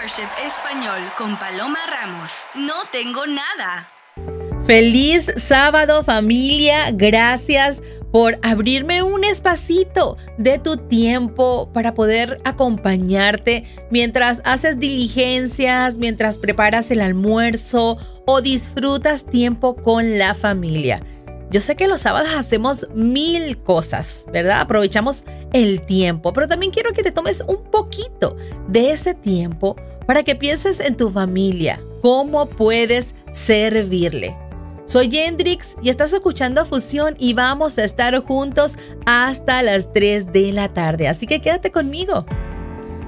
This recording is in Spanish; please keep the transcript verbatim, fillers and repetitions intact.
Mentorship Español con Paloma Ramos. No tengo nada. Feliz sábado, familia. Gracias por abrirme un espacito de tu tiempo para poder acompañarte mientras haces diligencias, mientras preparas el almuerzo o disfrutas tiempo con la familia. Yo sé que los sábados hacemos mil cosas, ¿verdad? Aprovechamos el tiempo, pero también quiero que te tomes un poquito de ese tiempo para que pienses en tu familia, cómo puedes servirle. Soy Yendrix y estás escuchando Fusión y vamos a estar juntos hasta las tres de la tarde, así que quédate conmigo.